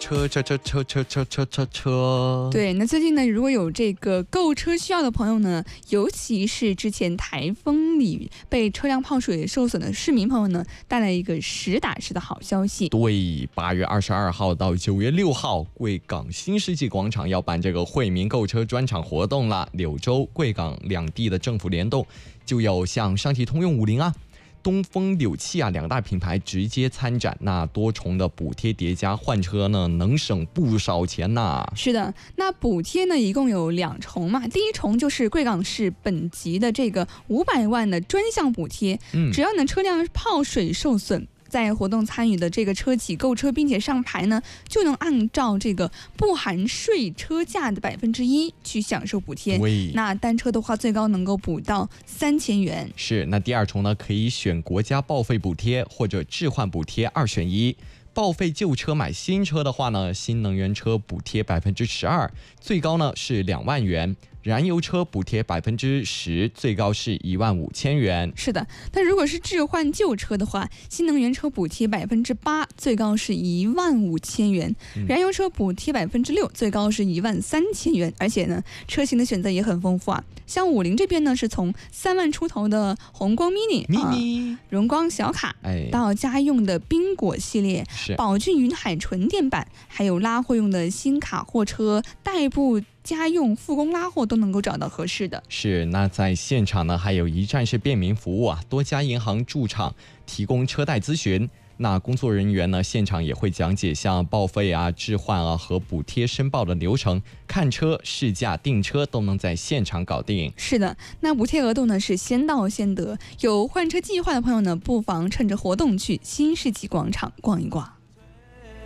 车。 对，那最近呢，如果有这个购车需要的朋友呢，尤其是之前台风里被车辆泡水受损的市民朋友呢，带来一个实打实的好消息。 对，8月22号到9月6号，贵港新世纪广场要办这个惠民购车专场活动了。柳州、贵港两地的政府联动，就有像上汽通用50啊、东风柳汽啊两大品牌直接参展，那多重的补贴叠加换车呢，能省不少钱呐。 是的，那补贴呢一共有2重嘛，第一重就是贵港市本级的这个500万的专项补贴，只要呢车辆泡水受损，在活动参与的这个车企购车并且上牌呢，就能按照这个不含税车价的1%去享受补贴。那单车的话，最高能够补到3000元。 是，那第2重呢，可以选国家报废补贴或者置换补贴2选1。报废旧车买新车的话呢，新能源车补贴12%，最高呢是2万元。燃油车补贴10%，最高是15000元。 是的，但如果是置换旧车的话，新能源车补贴8%，最高是15000元；燃油车补贴6%，最高是13000元。而且呢，车型的选择也很丰富啊。像50这边呢，是从3万出头的宏光 mini、荣光小卡，到家用的宾果系列、宝骏云海纯电版，还有拉货用的新卡货车、代步家用复工拉货都能够找到合适的。 是，那在现场呢，还有一站式便民服务啊，多家银行驻场提供车贷咨询。那工作人员呢，现场也会讲解像报废啊、置换啊和补贴申报的流程，看车、试驾、订车都能在现场搞定。 是的，那补贴额度呢是先到先得，有换车计划的朋友呢，不妨趁着活动去新世纪广场逛一逛。